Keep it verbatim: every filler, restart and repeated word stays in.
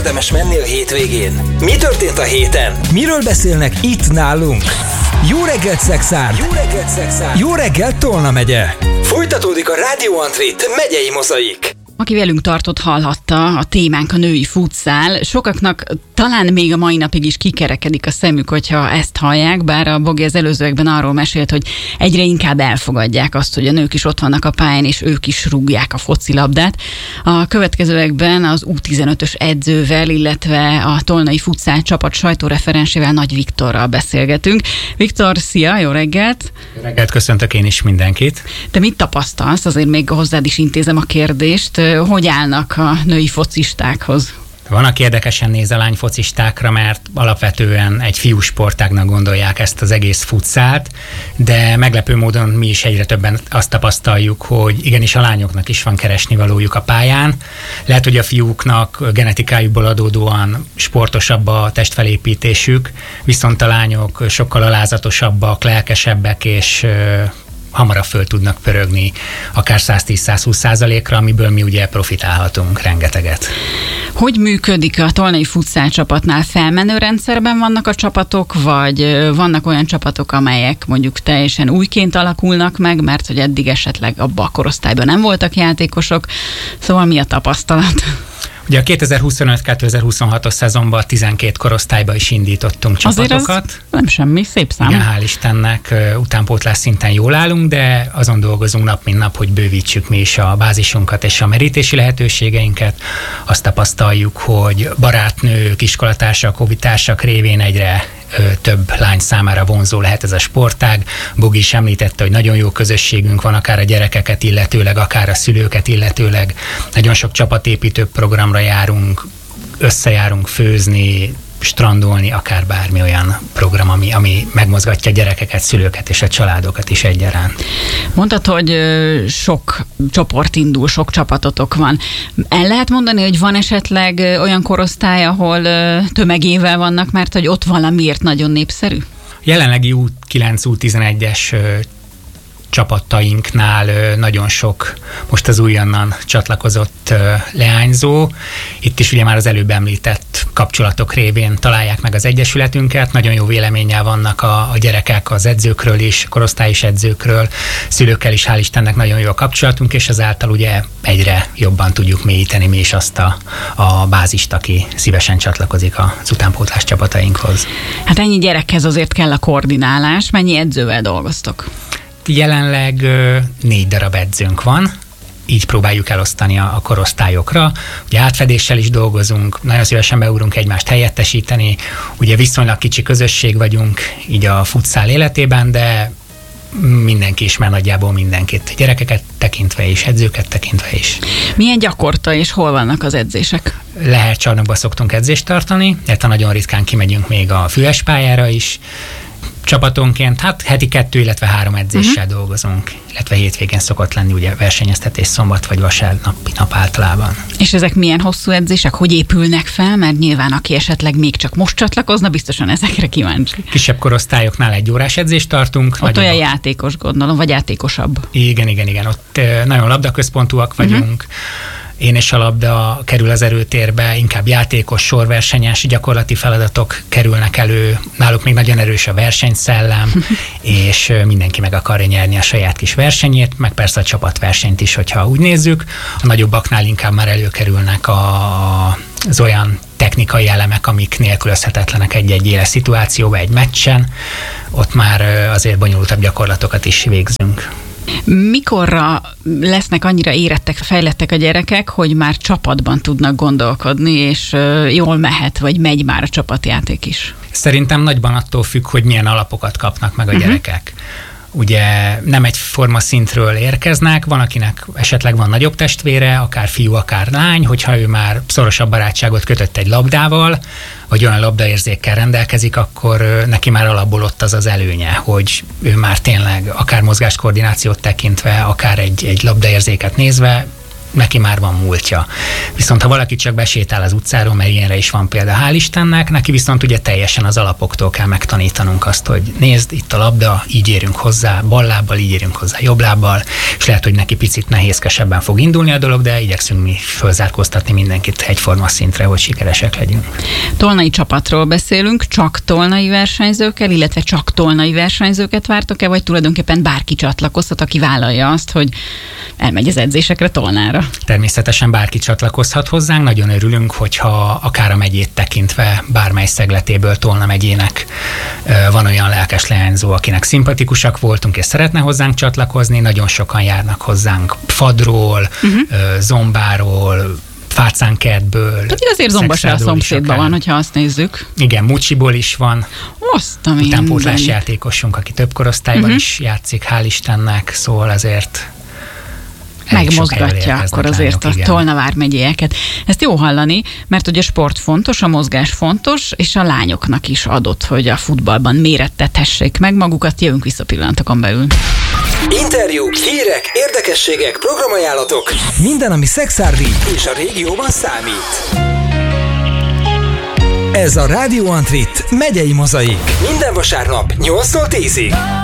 érdemes menni a hétvégén? Mi történt a héten? Miről beszélnek itt nálunk? Jó reggelt, Szexárd! Jó reggelt, Szexárd! Jó reggelt, Tolna megye! Folytatódik a Rádió Antrit megyei mozaik. Aki velünk tartott, hallhatta, a témánk a női futszál. Sokaknak talán még a mai napig is kikerekedik a szemük, hogyha ezt hallják, bár a Bogi az előzőekben arról mesélt, hogy egyre inkább elfogadják azt, hogy a nők is ott vannak a pályán, és ők is rúgják a focilabdát. A következőekben az U tizenötös edzővel, illetve a tolnai futszál csapat sajtóreferensével, Nagy Viktorral beszélgetünk. Viktor, szia, jó reggelt! Jó reggelt, köszöntök én is mindenkit! Te mit tapasztalsz? Azért még hozzád is intézem a kérdést. Hogy állnak a női focistákhoz? Vannak érdekesen néz a lány focistákra, mert alapvetően egy fiús sportágnak gondolják ezt az egész futszált, de meglepő módon mi is egyre többen azt tapasztaljuk, hogy igenis a lányoknak is van keresnivalójuk a pályán. Lehet, hogy a fiúknak genetikájukból adódóan sportosabb a testfelépítésük, viszont a lányok sokkal alázatosabbak, lelkesebbek és hamarabb föl tudnak pörögni akár száztíz-százhúsz százalékra, amiből mi ugye profitálhatunk rengeteget. Hogy működik a tolnai futszál csapatnál? Felmenő rendszerben vannak a csapatok, vagy vannak olyan csapatok, amelyek mondjuk teljesen újként alakulnak meg, mert hogy eddig esetleg abban a korosztályban nem voltak játékosok, szóval mi a tapasztalat? Ugye a kétezer-huszonöt kétezer-huszonhatos szezonban tizenkét korosztályba is indítottunk csapatokat. Azért nem semmi, szép szám. Igen, hál' Istennek utánpótlás szinten jól állunk, de azon dolgozunk nap mint nap, hogy bővítsük mi is a bázisunkat és a merítési lehetőségeinket. Azt tapasztaljuk, hogy barátnők, iskolatársak, hobitársak révén egyre több lány számára vonzó lehet ez a sportág. Bogi is említette, hogy nagyon jó közösségünk van, akár a gyerekeket illetőleg, akár a szülőket illetőleg. Nagyon sok csapatépítő programra járunk, összejárunk főzni, strandolni, akár bármi olyan program, ami, ami megmozgatja a gyerekeket, szülőket és a családokat is egyaránt. Mondtad, hogy sok csoport indul, sok csapatotok van. El lehet mondani, hogy van esetleg olyan korosztály, ahol tömegével vannak, mert hogy ott valamiért nagyon népszerű? Jelenlegi U kilenc U tizenegyes csapatainknál nagyon sok most az újonnan csatlakozott leányzó. Itt is ugye már az előbb említett kapcsolatok révén találják meg az egyesületünket. Nagyon jó véleménnyel vannak a, a gyerekek az edzőkről is, korosztályos edzőkről, szülőkkel is hál' Istennek nagyon jó a kapcsolatunk, és ezáltal ugye egyre jobban tudjuk mélyíteni mi is azt a, a bázist, aki szívesen csatlakozik az utánpótlás csapatainkhoz. Hát ennyi gyerekhez azért kell a koordinálás. Mennyi edzővel dolgoztok? Jelenleg négy darab edzőnk van, így próbáljuk elosztani a, a korosztályokra. Ugye átfedéssel is dolgozunk, nagyon szívesen beugrunk egymást helyettesíteni, ugye viszonylag kicsi közösség vagyunk így a futszál életében, de mindenki ismer nagyjából mindenkit, gyerekeket tekintve is, edzőket tekintve is. Milyen gyakorta és hol vannak az edzések? Lehet csarnokban szoktunk edzést tartani, illetve nagyon ritkán kimegyünk még a Füves pályára is. Csapatonként, hát heti kettő, illetve három edzéssel uh-huh. dolgozunk, illetve hétvégén szokott lenni ugye versenyeztetés szombat vagy vasárnapi nap általában. És ezek milyen hosszú edzések? Hogy épülnek fel? Mert nyilván aki esetleg még csak most csatlakozna, biztosan ezekre kíváncsi. Kisebb korosztályoknál egy órás edzést tartunk. Ott olyan játékos, gondolom, vagy játékosabb. Igen, igen, igen. Ott nagyon labdaközpontúak vagyunk. Uh-huh. Én és a labda kerül az erőtérbe, inkább játékos, sorversenyes gyakorlati feladatok kerülnek elő. Náluk még nagyon erős a versenyszellem, és mindenki meg akarja nyerni a saját kis versenyét, meg persze a csapatversenyt is, hogyha úgy nézzük. A nagyobbaknál inkább már előkerülnek a, az olyan technikai elemek, amik nélkülözhetetlenek egy-egy éles szituációban, egy meccsen. Ott már azért bonyolultabb gyakorlatokat is végzünk. Mikorra lesznek annyira érettek, fejlettek a gyerekek, hogy már csapatban tudnak gondolkodni, és jól mehet, vagy megy már a csapatjáték is? Szerintem nagyban attól függ, hogy milyen alapokat kapnak meg a uh-huh. gyerekek. Ugye nem egyforma szintről érkeznek, van, akinek esetleg van nagyobb testvére, akár fiú, akár lány, hogyha ő már szorosabb barátságot kötött egy labdával, vagy olyan labdaérzékkel rendelkezik, akkor neki már alapból ott az az előnye, hogy ő már tényleg akár mozgáskoordinációt tekintve, akár egy, egy labdaérzéket nézve neki már van múltja. Viszont ha valaki csak besétál az utcáról, mert ilyenre is van példa, hál' Istennek, neki viszont ugye teljesen az alapoktól kell megtanítanunk azt, hogy nézd, itt a labda, így érünk hozzá, bal lábbal, így érünk hozzá, jobb lábbal, és lehet, hogy neki picit nehézkesebben fog indulni a dolog, de igyekszünk mi fölzárkóztatni mindenkit egyforma szintre, hogy sikeresek legyünk. Tolnai csapatról beszélünk, csak tolnai versenyzőkkel, illetve csak tolnai versenyzőket vártok-e, vagy tulajdonképpen bárki csatlakozhat, aki vállalja azt, hogy elmegy az edzésekre Tolnára? Természetesen bárki csatlakozhat hozzánk, nagyon örülünk, hogyha akár a megyét tekintve bármely szegletéből Tolna megyének van olyan lelkes leányzó, akinek szimpatikusak voltunk, és szeretne hozzánk csatlakozni, nagyon sokan járnak hozzánk Fadról, uh-huh. Zombáról, Fácánkertből. Tehát azért Zomba se a szomszédban van, hogyha azt nézzük. Igen, Mucsiból is van. Azt a utánpótlás játékosunk, aki több korosztályban uh-huh. is játszik, hál' Istennek, szóval azért megmozgatja akkor azért lányok, a Tolna vármegyéket. Ezt jó hallani, mert ugye a sport fontos, a mozgás fontos, és a lányoknak is adott, hogy a futballban mérettethessék meg magukat. Jövünk vissza pillanatokon belül. Interjúk, hírek, érdekességek, programajánlatok. Minden, ami szexárdi és a régióban számít. Ez a Radio Antrit megyei mozaik. Minden vasárnap nyolctól tízig.